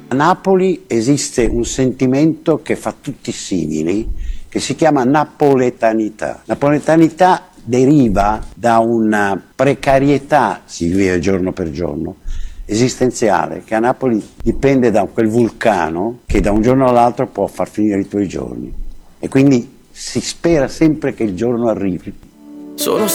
A Napoli esiste un sentimento che fa tutti simili, che si chiama napoletanità. Napoletanità deriva da una precarietà, si vive giorno per giorno, esistenziale, che a Napoli dipende da quel vulcano che da un giorno all'altro può far finire i tuoi giorni. E quindi si spera sempre che il giorno arrivi. Sono